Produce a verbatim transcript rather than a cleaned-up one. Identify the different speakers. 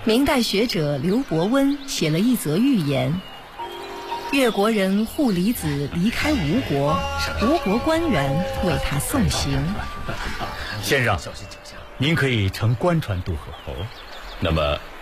Speaker 1: 明代学者刘伯温写了一则寓言：越国人护离子离开吴国，吴国官员为他送行。
Speaker 2: 先生，您可以乘官船渡河。
Speaker 3: 哦，那么